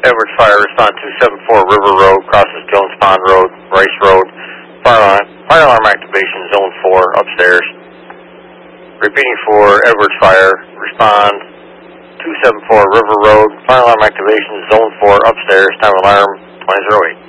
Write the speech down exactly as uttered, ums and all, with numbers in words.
Edwards Fire, respond two seven four River Road, crosses Jones Pond Road, Rice Road. Fire alarm, fire alarm activation, zone four, upstairs. Repeating for Edwards Fire, respond two seven four River Road, fire alarm activation, zone four, upstairs, time alarm twenty oh eight.